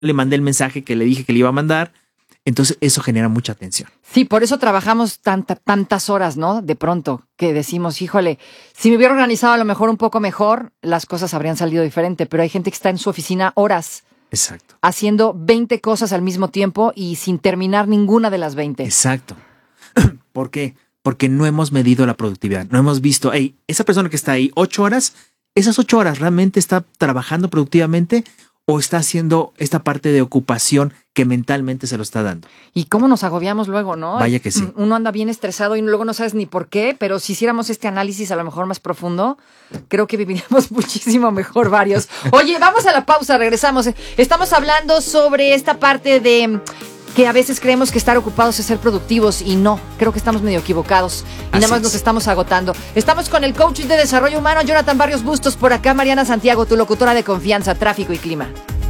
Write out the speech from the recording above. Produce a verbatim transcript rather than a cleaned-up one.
le mandé el mensaje que le dije que le iba a mandar. Entonces eso genera mucha tensión. Sí, por eso trabajamos tanta, tantas horas, ¿no? De pronto, que decimos, híjole, si me hubiera organizado a lo mejor un poco mejor, las cosas habrían salido diferente, pero hay gente que está en su oficina horas. Exacto. Haciendo veinte cosas al mismo tiempo y sin terminar ninguna de las veinte. Exacto. ¿Por qué? Porque no hemos medido la productividad. No hemos visto, hey, esa persona que está ahí ocho horas, ¿esas ocho horas realmente está trabajando productivamente o está haciendo esta parte de ocupación que mentalmente se lo está dando? Y cómo nos agobiamos luego, ¿no? Vaya que sí. Uno anda bien estresado y luego no sabes ni por qué, pero si hiciéramos este análisis a lo mejor más profundo, creo que viviríamos muchísimo mejor varios. Oye, vamos a la pausa, regresamos. Estamos hablando sobre esta parte de que a veces creemos que estar ocupados es ser productivos y no, creo que estamos medio equivocados y Así nada más es. nos estamos agotando. Estamos con el coach de desarrollo humano, Jonathan Barrios Bustos, por acá Mariana Santiago, tu locutora de confianza, tráfico y clima.